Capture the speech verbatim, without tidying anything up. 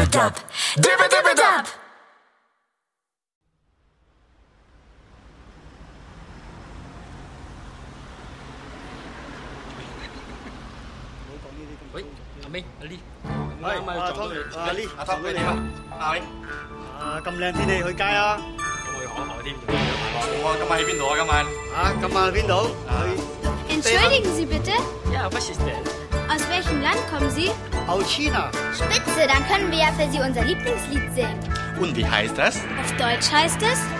Dub. Dibba dibba dub. 喂，阿明，阿 Lee， 係啱啱撞到你， 阿 Lee， 阿 Tom 你點啊？阿明， 啊咁靚天氣去街啊！ 咁我要行下添，我今晚喺邊度啊？今晚啊，今晚去邊度？去 Entschuldigen Sie bitte, Ja, was ist denn? aus welchem Land kommen Sie? aus China. Spitze, dann können wir ja für Sie unser Lieblingslied singen. Und wie heißt das? Auf Deutsch heißt es